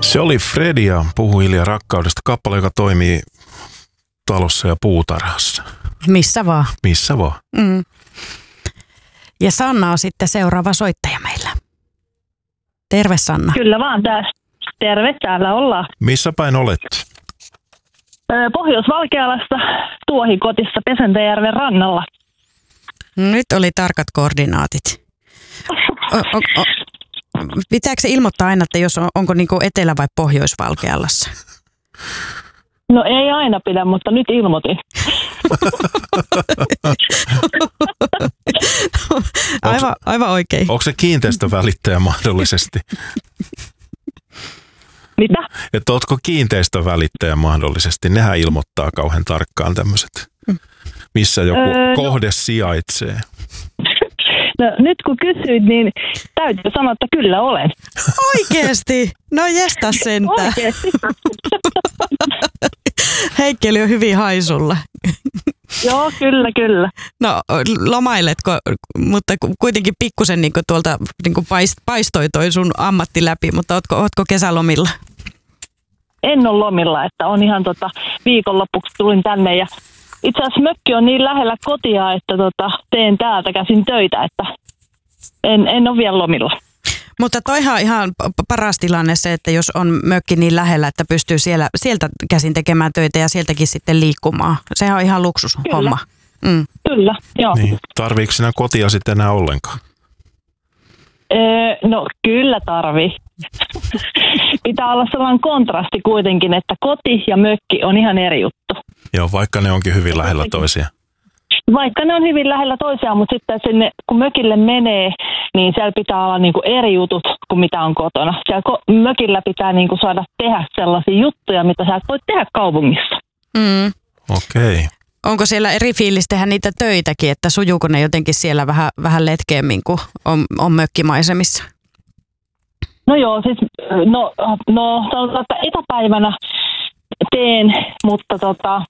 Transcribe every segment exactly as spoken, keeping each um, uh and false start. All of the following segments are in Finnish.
Se oli Fredi ja Puhu hiljaa rakkaudesta, kappale, joka toimii talossa ja puutarhassa. Missä vaan. Missä vaan. Mm. Ja Sanna on sitten seuraava soittaja meillä. Terve Sanna. Kyllä vaan tässä. Terve, täällä ollaan. Missä päin olet? Pohjois-Valkealassa Tuohikotissa Pesentäjärven rannalla. Nyt oli tarkat koordinaatit. O, o, o, pitääkö se ilmoittaa aina, että jos on, onko niinku Etelä- vai Pohjois-Valkealassa? No ei aina pidä, mutta nyt ilmoitin. aivan, aivan oikein. Onko se kiinteistövälittäjä mahdollisesti? Mitä? Että ootko kiinteistövälittäjä mahdollisesti? Nehän ilmoittaa kauhean tarkkaan tämmöiset, missä joku öö, kohde no. sijaitsee. No nyt kun kysyit, niin täytyy sanoa, että kyllä olen. Oikeesti? No jästä sentään. Oikeesti. Heikki oli jo hyvin haisulla. Joo, kyllä, kyllä. No lomailetko, mutta kuitenkin pikkusen niin tuolta niin paistoi toi sun ammatti läpi, mutta ootko, ootko kesälomilla? En ole lomilla, että on ihan tota, viikonloppuksi tulin tänne ja itse asiassa mökki on niin lähellä kotia, että tota, teen täältä käsin töitä, että en, en ole vielä lomilla. Mutta toihan on ihan paras tilanne se, että jos on mökki niin lähellä, että pystyy siellä, sieltä käsin tekemään töitä ja sieltäkin sitten liikkumaan. Sehän on ihan luksushomma. Kyllä, mm. Kyllä joo. Niin. Tarviiko sinä kotia sitten enää ollenkaan? Öö, no kyllä tarvii. Pitää olla sellainen kontrasti kuitenkin, että koti ja mökki on ihan eri juttu. Joo, vaikka ne onkin hyvin lähellä toisiaan. Vaikka ne on hyvin lähellä toisiaan, mutta sitten sinne, kun mökille menee, niin siellä pitää olla niinku eri jutut kuin mitä on kotona. Siellä ko- mökillä pitää niinku saada tehdä sellaisia juttuja, mitä sä et voi tehdä kaupungissa. Mm. Okei. Okay. Onko siellä eri fiilis tehdä niitä töitäkin, että sujuuko ne jotenkin siellä vähän, vähän letkeämmin kuin on, on mökkimaisemissa? No joo, siis no, no sanotaan, että etäpäivänä teen, mutta tota...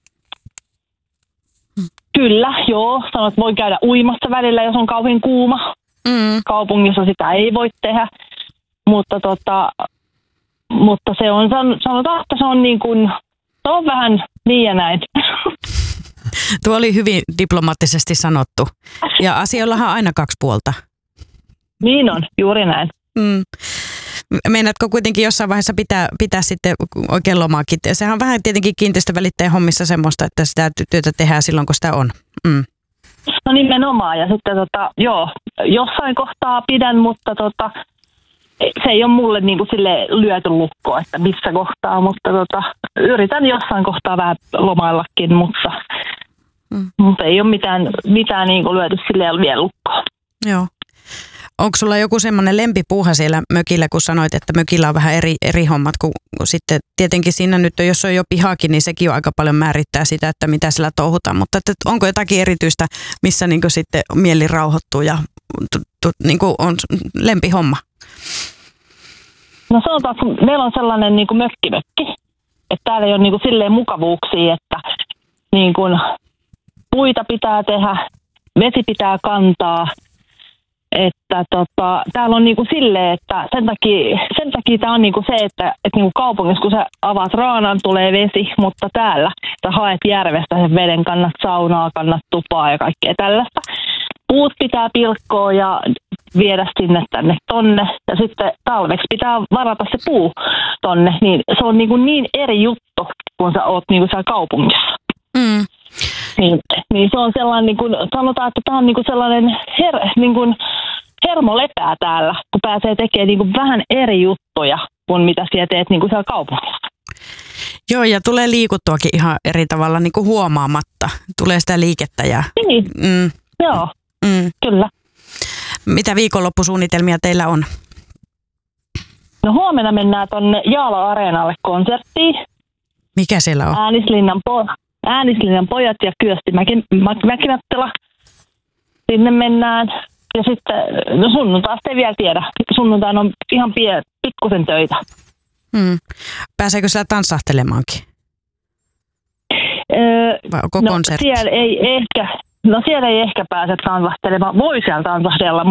Kyllä, joo. Sanoit, että voi käydä uimassa välillä, jos on kauhean kuuma. Mm. Kaupungissa sitä ei voi tehdä, mutta, tota, mutta se on, sanotaan, että se on, niin kuin, se on vähän niin ja näin. Tuo oli hyvin diplomaattisesti sanottu. Ja asioillahan on aina kaksi puolta. Niin on, juuri näin. Mm. Meinaatko kuitenkin jossain vaiheessa pitää, pitää sitten oikein lomaakin? Sehän on vähän tietenkin kiinteistövälittäjän hommissa semmoista, että sitä työtä tehdään silloin, kun sitä on. Mm. No nimenomaan. Ja sitten tota, joo, jossain kohtaa pidän, mutta tota, se ei ole mulle niin kuin sille lyöty lukkoa, että missä kohtaa. Mutta tota, yritän jossain kohtaa vähän lomaillakin, mutta, mm. mutta ei ole mitään, mitään niin kuin lyöty silleen vielä lukkoa. Joo. Onko sulla joku semmoinen lempipuuha siellä mökillä, kun sanoit, että mökillä on vähän eri, eri hommat, kun sitten tietenkin siinä nyt, jos on jo pihakin, niin sekin on aika paljon määrittää sitä, että mitä siellä touhutaan. Mutta että onko jotakin erityistä, missä niin kuin sitten mieli rauhoittuu ja niin kuin on lempihomma? No sanotaan, että meillä on sellainen niin kuin mökkimökki, että täällä ei ole niin kuin silleen mukavuuksia, että niin kuin puita pitää tehdä, vesi pitää kantaa. Että tota, täällä on niinku silleen, että sen takia, sen takia tää on niinku se, että, että niinku kaupungissa kun sä avaat raanan, tulee vesi, mutta täällä sä haet järvestä sen veden, kannat saunaa, kannat tupaa ja kaikkea tällaista. Puut pitää pilkkoa ja viedä sinne tänne tonne ja sitten talveksi pitää varata se puu tonne, niin se on niinku niin eri juttu, kun sä oot niinku siellä kaupungissa. Mm. Niin, niin se on sellainen, niin kuin, sanotaan, että tämä on niin kuin sellainen her, niin kuin hermo lepää täällä, kun pääsee tekemään niin kuin vähän eri juttuja kuin mitä siellä teet niin kuin siellä kaupungissa. Joo, ja tulee liikuttuakin ihan eri tavalla niin kuin huomaamatta. Tulee sitä liikettä. Ja, niin, mm, joo, mm. kyllä. Mitä viikonloppusuunnitelmia teillä on? No huomenna mennään tuonne Jaala-areenalle konserttiin. Mikä siellä on? Äänislinnan po- Äänislinnan pojat ja Kyösti Mäkinattila. Sinne mennään. Ja sitten, no sunnuntaista ei vielä tiedä. Sunnuntaina on ihan pie, pikkusen töitä. Hmm. Pääseekö siellä tanssahtelemaankin? Öö, Vai onko no, konsertti? Siellä ei ehkä, no siellä ei ehkä pääse tanssahtelemaaan. Voi siellä tanssahdella,